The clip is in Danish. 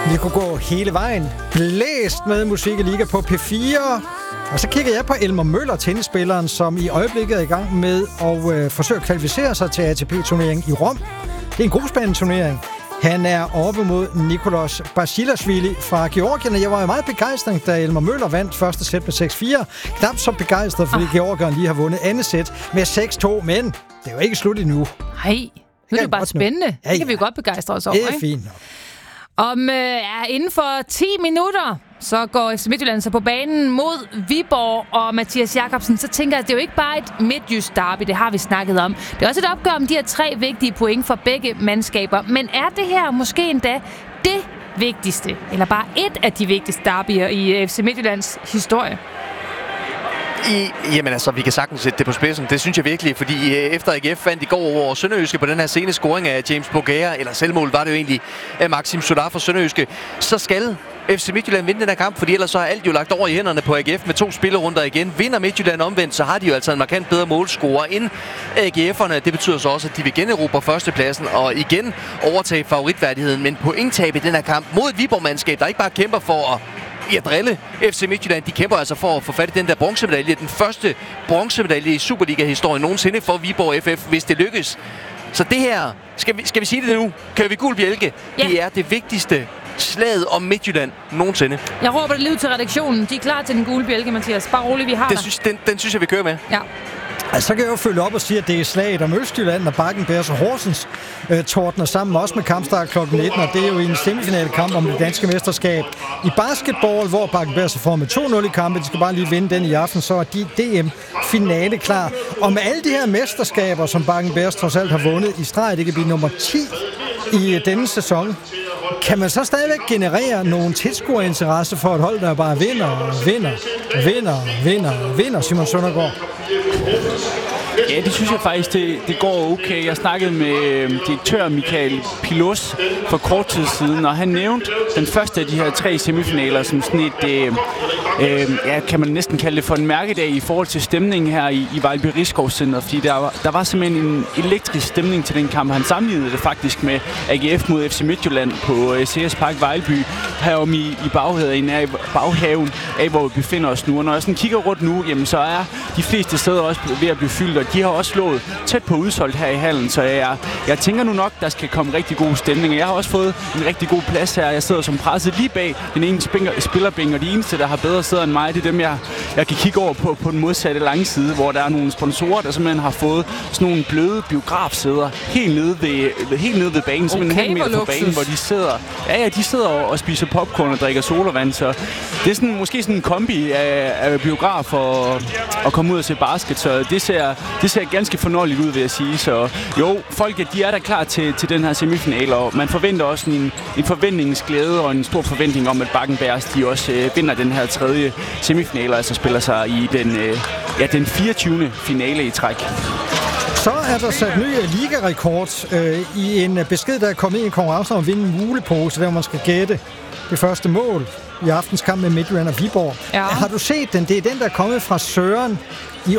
Vi kunne gå hele vejen. Blæst med musik i Liga på P4. Og så kigger jeg på Elmer Møller, tennisspilleren, som i øjeblikket er i gang med at forsøge at kvalificere sig til ATP-turneringen i Rom. Det er en gruppespandeturnering. Han er oppe mod Nicolas Basilashvili fra Georgien, og jeg var meget begejstret, da Elmer Møller vandt første sæt med 6-4. Knap så begejstret, fordi Georgien lige har vundet andet sæt med 6-2, men det er jo ikke slut endnu. Nej, nu er det bare spændende. Ja. Det kan vi jo godt begejstre os over. Det er fint nok. Inden for 10 minutter, så går FC Midtjylland så på banen mod Viborg og Mathias Jakobsen. Så tænker jeg, at det er jo ikke bare et midtjysk derby, det har vi snakket om. Det er også et opgør om de her 3 vigtige point for begge mandskaber. Men er det her måske endda det vigtigste, eller bare et af de vigtigste derbyer i FC Midtjyllands historie? Jamen altså, vi kan sagtens sætte det på spidsen. Det synes jeg virkelig, fordi efter AGF vandt i går over Sønderjyske på den her sene scoring af James Bogaer, eller selvmål var det jo egentlig af Maxim Sudar for Sønderjyske, så skal FC Midtjylland vinde den her kamp, fordi ellers så har alt jo lagt over i hænderne på AGF med 2 spillerunder igen. Vinder Midtjylland omvendt, så har de jo altså en markant bedre målscorer end AGF'erne. Det betyder så også, at de vil generobre førstepladsen og igen overtage favoritværdigheden. Men pointtab i den her kamp mod et Viborg-mandskab, der ikke bare kæmper for at drille FC Midtjylland. De kæmper altså for at få fat i den der bronzemedalje. Den første bronzemedalje i Superliga-historien nogensinde for Viborg FF, hvis det lykkes. Så det her, skal vi sige det nu? Kan vi gul bjælke? Ja. Det er det vigtigste slaget om Midtjylland nogensinde. Jeg råber det liv til redaktionen. De er klar til den gule bjælke, Mathias. Bare roligt, vi har den synes jeg, vi kører med. Ja. Altså, så kan jeg jo følge op og sige, at det er slaget om Østjylland, og Bakken Bears og Horsens tordner sammen også med kampstart kl. 19, og det er jo en semifinale kamp om det danske mesterskab i basketball, hvor Bakken Bears er med 2-0 i kampen. De skal bare lige vinde den i aften, så er de DM-finale klar. Og med alle de her mesterskaber, som Bakken Bears trods alt har vundet i streg, det kan blive nummer 10 i denne sæson. Kan man så stadigvæk generere nogle tilskuerinteresse for et hold, der bare vinder, Simon Søndergaard? Ja, det synes jeg faktisk, det går okay. Jeg snakkede med direktør Michael Pilos for kort tid siden, og han nævnte den første af de her 3 semifinaler som sådan et, kan man næsten kalde det for en mærkedag i forhold til stemningen her i Vejlby Rigskovscentret, fordi der var simpelthen en elektrisk stemning til den kamp. Han sammenlignede det faktisk med AGF mod FC Midtjylland på CS Park Vejlby, herom i baghaven af, hvor vi befinder os nu. Og når jeg sådan kigger rundt nu, jamen, så er de fleste steder også ved at blive fyldt, og de har også slået tæt på udsolgt her i hallen, så jeg tænker nu nok, der skal komme rigtig god stemning. Jeg har også fået en rigtig god plads her. Jeg sidder som presset lige bag den ene spillerbænk, og de eneste, der har bedre sæder end mig, det er dem, jeg kan kigge over på den modsatte lange side, hvor der er nogle sponsorer, der simpelthen har fået sådan nogle bløde biografsæder helt nede ved banen, simpelthen helt meter fra banen, hvor de sidder. Ja, de sidder og spiser popcorn og drikker sodavand, så det er sådan, måske sådan en kombi af biograf og komme ud og se basket, så det ser ganske fornøjeligt ud, vil jeg sige. Så jo, folk de er da klar til den her semifinal, og man forventer også en forventningsglæde og en stor forventning om, at Bakken Bears de også vinder den her 3. semifinal, altså spiller sig i den 24. finale i træk. Så er der sat ny ligarekord i en besked, der er kommet i en konkurrence om at vinde en mulepose, der man skal gætte det første mål i aftens kamp med Midtjylland og Viborg. Ja. Har du set den? Det er den, der er kommet fra Søren i